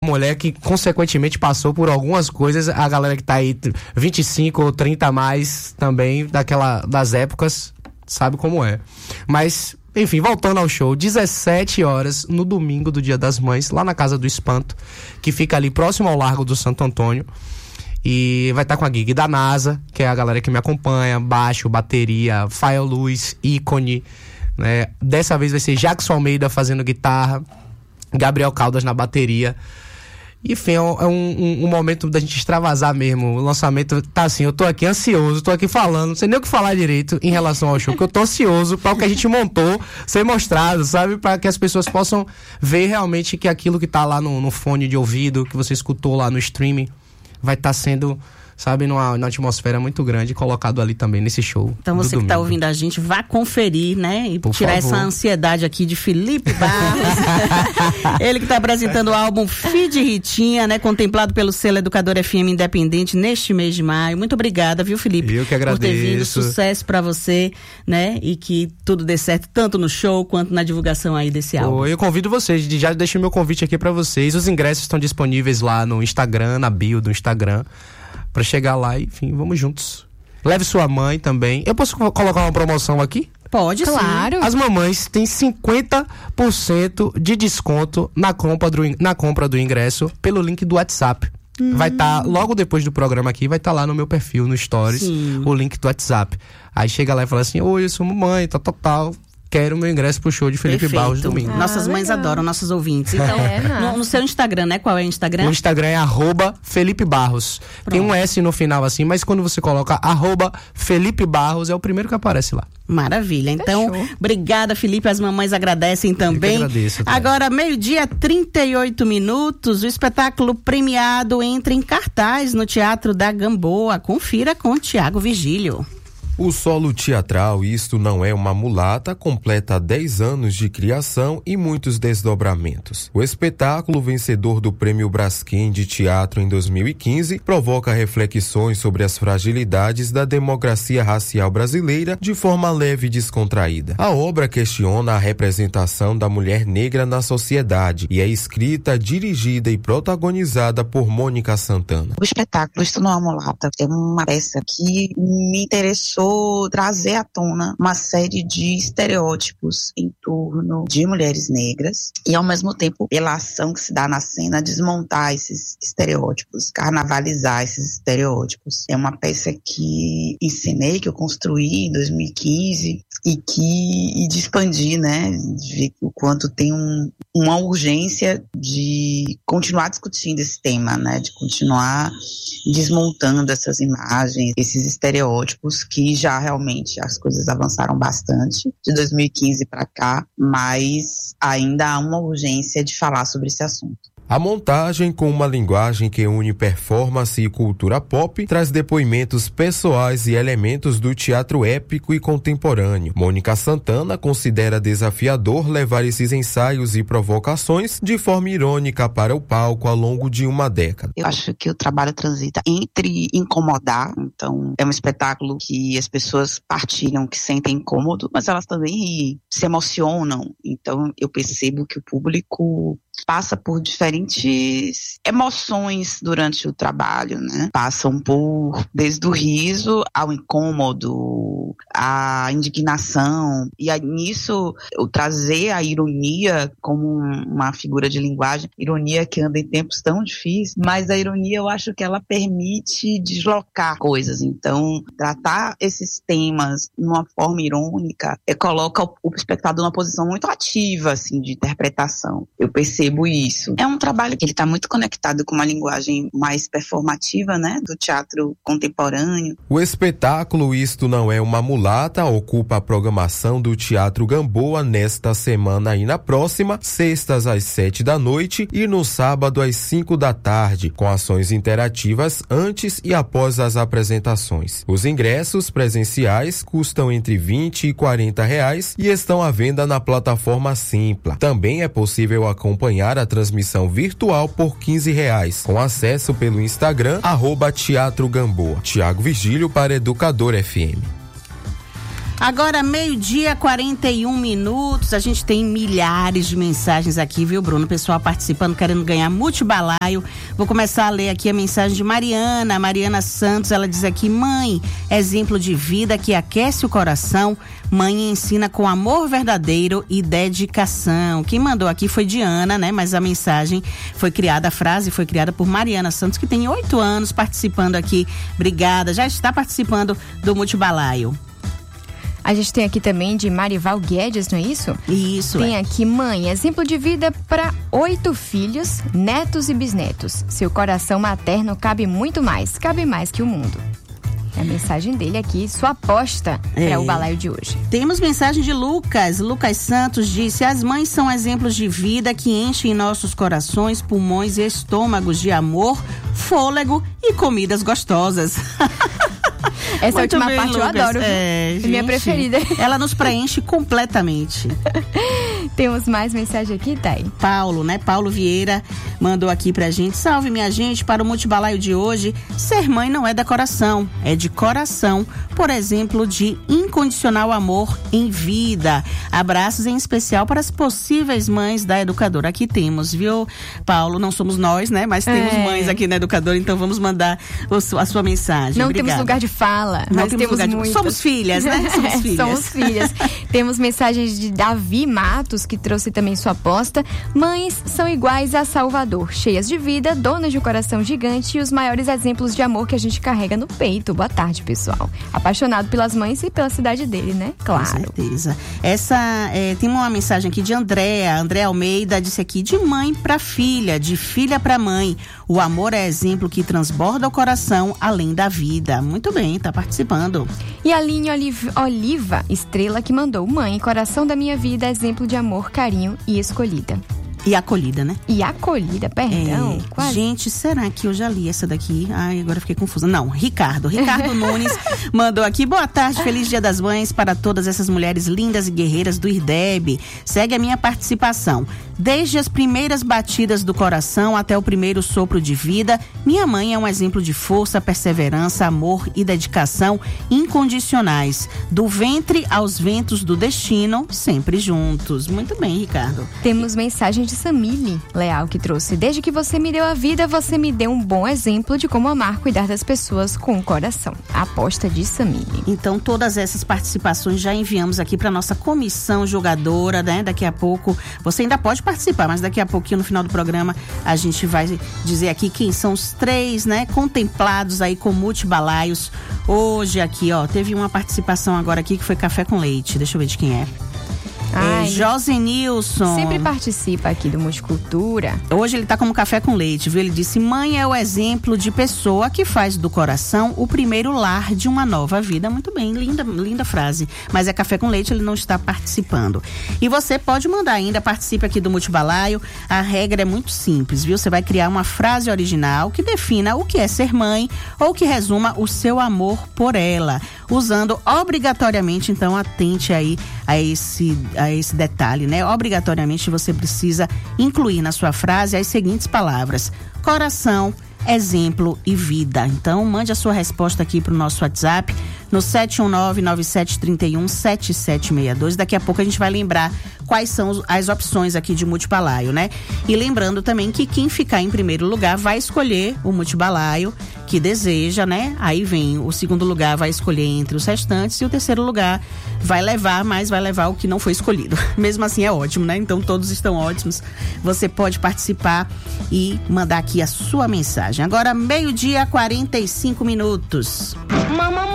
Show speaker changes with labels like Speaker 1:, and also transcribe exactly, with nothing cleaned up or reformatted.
Speaker 1: mulher que consequentemente passou por algumas coisas, a galera que tá aí vinte e cinco ou trinta a mais também daquela, das épocas, sabe como é. Mas, enfim, voltando ao show, dezessete horas no domingo do Dia das Mães, lá na Casa do Espanto, que fica ali próximo ao Largo do Santo Antônio. E vai estar com a gig da NASA, que é a galera que me acompanha, baixo, bateria, Fael Luz, ícone, né? Dessa vez vai ser Jackson Almeida fazendo guitarra, Gabriel Caldas na bateria. Enfim, é um, um, um momento da gente extravasar mesmo. O lançamento tá assim, eu tô aqui ansioso, tô aqui falando, não sei nem o que falar direito em relação ao show, porque eu tô ansioso para o que a gente montou ser mostrado, sabe? Para que as pessoas possam ver realmente que aquilo que tá lá no, no fone de ouvido, que você escutou lá no streaming, vai estar tá sendo, sabe, numa, numa atmosfera muito grande, colocado ali também nesse show.
Speaker 2: Então você que está ouvindo a gente, vá conferir, né? E
Speaker 1: Por
Speaker 2: tirar
Speaker 1: favor.
Speaker 2: essa ansiedade aqui de Felipe Barros. Ele que está apresentando o álbum Feed Ritinha, né? Contemplado pelo selo Educador F M Independente neste mês de maio. Muito obrigada, viu, Felipe?
Speaker 1: Eu que agradeço.
Speaker 2: Por ter vindo, sucesso para você, né? E que tudo dê certo, tanto no show quanto na divulgação aí desse álbum.
Speaker 1: Oh, eu convido vocês, já deixei meu convite aqui para vocês. Os ingressos estão disponíveis lá no Instagram, na bio do Instagram. Pra chegar lá e, enfim, vamos juntos. Leve sua mãe também. Eu posso co- colocar uma promoção aqui?
Speaker 2: Pode,
Speaker 3: Claro.
Speaker 2: sim.
Speaker 1: As mamães têm cinquenta por cento de desconto na compra do, in- na compra do ingresso pelo link do WhatsApp. Hum. Vai estar, tá, logo depois do programa aqui, vai estar tá lá no meu perfil, no Stories,
Speaker 2: Sim.
Speaker 1: o link do WhatsApp. Aí chega lá e fala assim, oi, eu sou mamãe, tal, tal, tal. Quero meu ingresso pro show de Felipe
Speaker 2: Perfeito.
Speaker 1: Barros domingo.
Speaker 2: Ah, Nossas mães
Speaker 3: legal.
Speaker 2: adoram, nossos ouvintes. Então,
Speaker 3: É,
Speaker 2: no, no seu Instagram, né? Qual é o Instagram?
Speaker 1: O Instagram é arroba Felipe Barros.
Speaker 2: Pronto.
Speaker 1: Tem um S no final assim, mas quando você coloca arroba Felipe Barros, é o primeiro que aparece lá.
Speaker 2: Maravilha. Então,
Speaker 3: Fechou.
Speaker 2: obrigada, Felipe. As mamães agradecem também.
Speaker 1: que agradeço, Thay.
Speaker 2: Agora, meio-dia, trinta e oito minutos. O espetáculo premiado entra em cartaz no Teatro da Gamboa. Confira com Tiago Vigílio.
Speaker 4: O solo teatral Isto Não É Uma Mulata completa dez anos de criação e muitos desdobramentos. O espetáculo, vencedor do Prêmio Braskem de Teatro em dois mil e quinze, provoca reflexões sobre as fragilidades da democracia racial brasileira de forma leve e descontraída. A obra questiona a representação da mulher negra na sociedade e é escrita, dirigida e protagonizada por Mônica Santana.
Speaker 5: O espetáculo Isto Não É Uma Mulata é uma peça que me interessou trazer à tona uma série de estereótipos em torno de mulheres negras e, ao mesmo tempo, pela ação que se dá na cena, desmontar esses estereótipos, carnavalizar esses estereótipos. É uma peça que ensinei, que eu construí em dois mil e quinze e que e de expandir, né, de ver o quanto tem um, uma urgência de continuar discutindo esse tema, né, de continuar desmontando essas imagens, esses estereótipos que já realmente as coisas avançaram bastante de dois mil e quinze para cá, mas ainda há uma urgência de falar sobre esse assunto.
Speaker 4: A montagem, com uma linguagem que une performance e cultura pop, traz depoimentos pessoais e elementos do teatro épico e contemporâneo. Mônica Santana considera desafiador levar esses ensaios e provocações de forma irônica para o palco ao longo de uma década.
Speaker 5: Eu acho que o trabalho transita entre incomodar, então é um espetáculo que as pessoas partilham que sentem incômodo, mas elas também se emocionam, então eu percebo que o público passa por diferentes emoções durante o trabalho, né? Passam por, desde o riso ao incômodo, à indignação, e aí, nisso eu trazer a ironia como uma figura de linguagem, ironia que anda em tempos tão difíceis, mas a ironia eu acho que ela permite deslocar coisas, então tratar esses temas de uma forma irônica é, coloca o, o espectador numa posição muito ativa, assim, de interpretação. Eu percebo isso. É um trabalho que ele está muito conectado com uma linguagem mais performativa, né, do teatro contemporâneo.
Speaker 4: O espetáculo Isto Não É Uma Mulata ocupa a programação do Teatro Gamboa nesta semana e na próxima, sextas às sete da noite e no sábado às cinco da tarde, com ações interativas antes e após as apresentações. Os ingressos presenciais custam entre vinte e quarenta reais e estão à venda na plataforma Simpla. Também é possível acompanhar a transmissão virtual por quinze reais, com acesso pelo Instagram, arroba Teatro Gamboa. Tiago Vigílio para Educador F M.
Speaker 2: Agora, meio-dia, quarenta e um minutos. A gente tem milhares de mensagens aqui, viu, Bruno? O pessoal participando, querendo ganhar multibalaio. Vou começar a ler aqui a mensagem de Mariana. Mariana Santos, ela diz aqui: mãe, exemplo de vida que aquece o coração. Mãe ensina com amor verdadeiro e dedicação. Quem mandou aqui foi Diana, né? Mas a mensagem foi criada, a frase foi criada por Mariana Santos, que tem oito anos participando aqui. Obrigada, já está participando do multibalaio.
Speaker 3: A gente tem aqui também de Marival Guedes, não é isso?
Speaker 2: Isso.
Speaker 3: Tem
Speaker 2: é.
Speaker 3: aqui: mãe, exemplo de vida para oito filhos, netos e bisnetos. Seu coração materno cabe muito mais, cabe mais que o mundo. É a mensagem dele aqui, sua aposta é. para o balaio de hoje.
Speaker 2: Temos mensagem de Lucas. Lucas Santos disse: as mães são exemplos de vida que enchem nossos corações, pulmões e estômagos de amor, fôlego e comidas gostosas.
Speaker 3: Essa
Speaker 2: Muito
Speaker 3: última
Speaker 2: bem,
Speaker 3: parte
Speaker 2: Lucas.
Speaker 3: eu adoro.
Speaker 2: É,
Speaker 3: É
Speaker 2: gente,
Speaker 3: minha preferida.
Speaker 2: Ela nos preenche completamente.
Speaker 3: Temos mais mensagem aqui, Thay?
Speaker 2: Paulo, né? Paulo Vieira mandou aqui pra gente: salve, minha gente, para o multibalaio de hoje. Ser mãe não é decoração, é de coração. Por exemplo, de incondicional amor em vida. Abraços em especial para as possíveis mães da educadora. Aqui temos, viu, Paulo? Não somos nós, né? Mas temos é. mães aqui na educadora, então vamos mandar o, a sua mensagem.
Speaker 3: Não
Speaker 2: Obrigada.
Speaker 3: temos lugar de fala,
Speaker 2: não
Speaker 3: mas
Speaker 2: temos,
Speaker 3: temos
Speaker 2: lugar de...
Speaker 3: muitas.
Speaker 2: Somos filhas, né? Somos filhas.
Speaker 3: Somos filhas. Temos mensagens de Davi Matos, que trouxe também sua aposta. Mães são iguais a Salvador, cheias de vida, donas de um coração gigante e os maiores exemplos de amor que a gente carrega no peito. Boa tarde, pessoal. Apaixonado pelas mães e pela cidade dele, né? Claro.
Speaker 2: Com certeza. Essa, é, tem uma mensagem aqui de Andréa. Andréa Almeida disse aqui: de mãe para filha, de filha para mãe. O amor é exemplo que transborda o coração além da vida. Muito bem, tá participando.
Speaker 3: E a Aline Oliva, Oliva Estrela, que mandou: mãe, coração da minha vida, exemplo de amor, carinho e escolhida.
Speaker 2: E acolhida, né?
Speaker 3: E acolhida, perdão.
Speaker 2: É,
Speaker 3: quase.
Speaker 2: Gente, será que eu já li essa daqui? Ai, agora eu fiquei confusa. Não, Ricardo. Ricardo Nunes mandou aqui: boa tarde, feliz Dia das Mães para todas essas mulheres lindas e guerreiras do I R D E B. Segue a minha participação. Desde as primeiras batidas do coração até o primeiro sopro de vida, minha mãe é um exemplo de força, perseverança, amor e dedicação incondicionais. Do ventre aos ventos do destino, sempre juntos. Muito bem, Ricardo.
Speaker 3: Temos mensagem de Samile Leal, que trouxe: desde que você me deu a vida, você me deu um bom exemplo de como amar, cuidar das pessoas com o coração. A aposta de Samile.
Speaker 2: Então, todas essas participações já enviamos aqui para nossa comissão jogadora, né? Daqui a pouco, você ainda pode participar, mas daqui a pouquinho, no final do programa, a gente vai dizer aqui quem são os três, né? Contemplados aí com multibalaios. Hoje aqui, ó, teve uma participação agora aqui que foi café com leite. Deixa eu ver de quem é.
Speaker 3: Ai,
Speaker 2: é, Josenilson.
Speaker 3: Sempre participa aqui do Multicultura.
Speaker 2: Hoje ele tá como café com leite, viu? Ele disse: mãe é o exemplo de pessoa que faz do coração o primeiro lar de uma nova vida. Muito bem, linda, linda frase. Mas é café com leite, ele não está participando. E você pode mandar ainda, participe aqui do Multibalaio. A regra é muito simples, viu? Você vai criar uma frase original que defina o que é ser mãe ou que resuma o seu amor por ela. Usando obrigatoriamente, então atente aí a esse, a esse detalhe, né? Obrigatoriamente você precisa incluir na sua frase as seguintes palavras: coração, exemplo e vida. Então mande a sua resposta aqui para o nosso WhatsApp no sete um nove, nove sete três um, sete sete seis dois. Daqui a pouco a gente vai lembrar quais são as opções aqui de multibalaio, né? E lembrando também que quem ficar em primeiro lugar vai escolher o multibalaio que deseja, né? Aí vem o segundo lugar, vai escolher entre os restantes, e o terceiro lugar vai levar, mas vai levar o que não foi escolhido. Mesmo assim é ótimo, né? Então todos estão ótimos. Você pode participar e mandar aqui a sua mensagem. Agora, meio-dia, quarenta e cinco minutos.